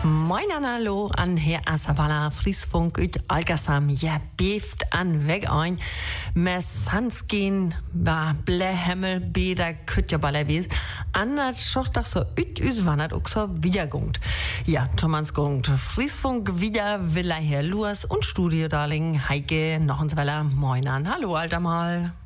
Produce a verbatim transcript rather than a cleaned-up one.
Moin an hallo an Herr Asabala Friesfunk üt Algasam ja beeft an weg ein mes Hanskin war Blähemmel beder Kütjaballer wies annat schochtach so üt üs wandert auch so wiedergungt. Ja, Thomas gungt Friesfunk wieder will er Herr Luas und Studio Darling Heike Nochensweller Moin an hallo alter mal.